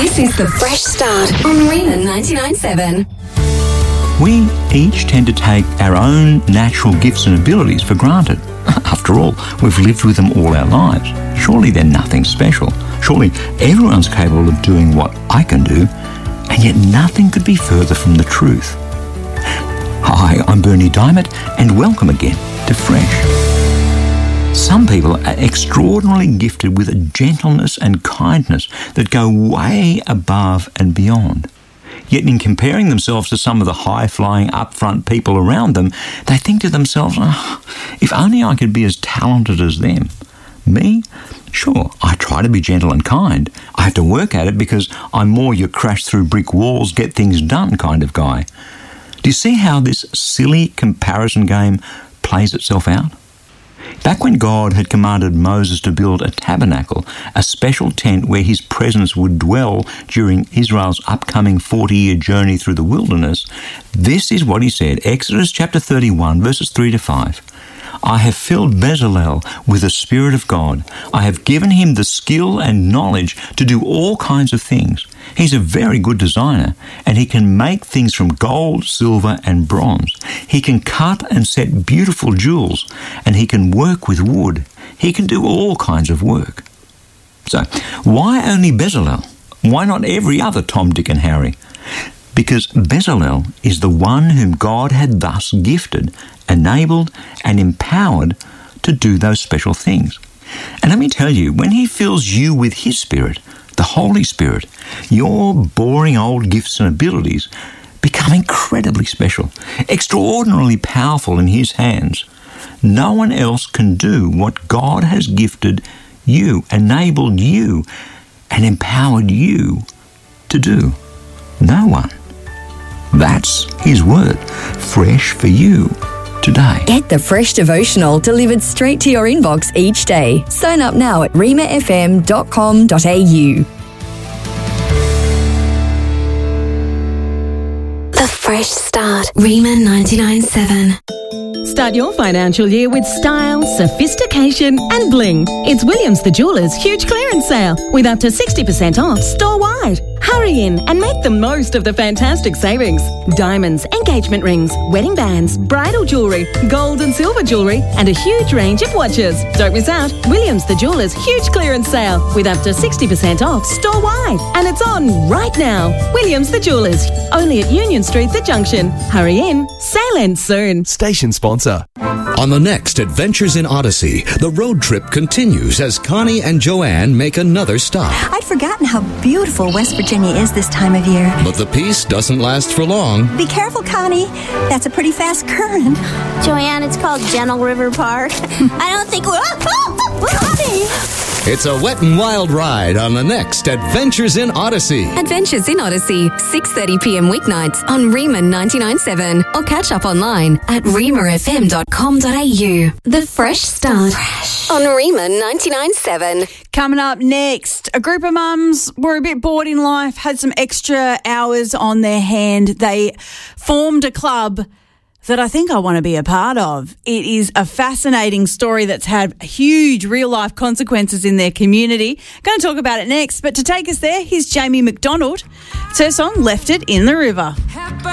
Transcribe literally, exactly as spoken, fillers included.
This is The Fresh Start on Rima ninety-nine point seven. We each tend to take our own natural gifts and abilities for granted. After all, we've lived with them all our lives. Surely they're nothing special. Surely everyone's capable of doing what I can do, and yet nothing could be further from the truth. Hi, I'm Bernie Diamond, and welcome again to Fresh. Some people are extraordinarily gifted with a gentleness and kindness that go way above and beyond. Yet in comparing themselves to some of the high-flying, upfront people around them, they think to themselves, oh, if only I could be as talented as them. Me? Sure, I try to be gentle and kind. I have to work at it because I'm more your crash-through-brick walls, get things done kind of guy. Do you see how this silly comparison game plays itself out? Back when God had commanded Moses to build a tabernacle, a special tent where his presence would dwell during Israel's upcoming forty-year journey through the wilderness, this is what he said, Exodus chapter thirty-one, verses three to five. I have filled Bezalel with the Spirit of God. I have given him the skill and knowledge to do all kinds of things. He's a very good designer, and he can make things from gold, silver, and bronze. He can cut and set beautiful jewels, and he can work with wood. He can do all kinds of work. So, why only Bezalel? Why not every other Tom, Dick, and Harry? Because Bezalel is the one whom God had thus gifted, enabled, and empowered to do those special things. And let me tell you, when he fills you with his Spirit, the Holy Spirit, your boring old gifts and abilities become incredibly special, extraordinarily powerful in his hands. No one else can do what God has gifted you, enabled you, and empowered you to do. No one. That's his word, fresh for you today. Get the Fresh Devotional delivered straight to your inbox each day. Sign up now at rima f m dot com dot a u. The Fresh Start, Rima ninety-nine point seven. Start your financial year with style, sophistication and bling. It's Williams the Jeweller's huge clearance sale with up to sixty percent off store-wide. Hurry in and make the most of the fantastic savings. Diamonds, engagement rings, wedding bands, bridal jewellery, gold and silver jewellery and a huge range of watches. Don't miss out. Williams the Jeweller's huge clearance sale with up to sixty percent off store-wide. And it's on right now. Williams the Jeweller's, only at Union Street, the Junction. Hurry in. Sale ends soon. Station sponsor. On the next Adventures in Odyssey, the road trip continues as Connie and Joanne make another stop. I'd forgotten how beautiful West Virginia is this time of year. But the peace doesn't last for long. Be careful, Connie. That's a pretty fast current. Joanne, it's called Gentle River Park. I don't think we're... Connie! It's a wet and wild ride on the next Adventures in Odyssey. Adventures in Odyssey, six thirty p m weeknights on Rima ninety-nine point seven or catch up online at rima f m dot com dot a u. The Fresh Start Fresh. On Rima ninety-nine point seven. Coming up next, a group of mums were a bit bored in life, had some extra hours on their hand. They formed a club that I think I want to be a part of. It is a fascinating story that's had huge real-life consequences in their community. Going to talk about it next, but to take us there, here's Jamie McDonald. It's her song, Left It in the River.